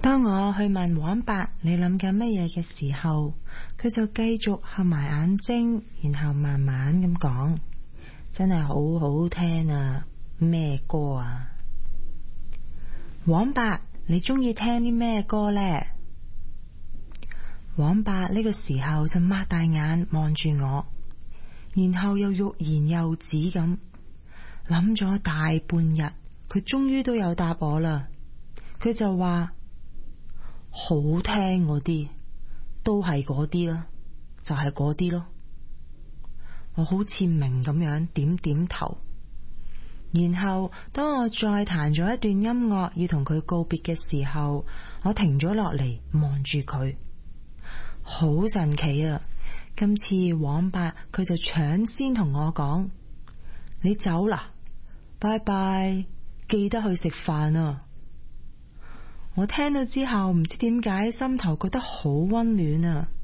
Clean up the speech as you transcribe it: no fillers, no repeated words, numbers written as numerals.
當我去問黃伯你諗緊乜嘢嘅時候，佢就繼續合埋眼睛，然後慢慢咁講，真係好好聽啊！咩歌啊？黃伯，你中意聽啲咩歌呢？黃伯呢個時候就擘大眼望住我，然後又欲言又止咁諗咗大半日，佢終於都有答我啦。佢就話好聽嗰啲都係嗰啲啦，就係嗰啲咯。我好似明咁樣點點頭，然後當我再彈咗一段音樂要同佢告別嘅時候，我停咗落嚟望住佢，好神奇啊！今次黃伯佢就搶先同我講：你走啦，拜拜，記得去食飯啊！我聽到之後唔知點解心頭覺得好溫暖啊！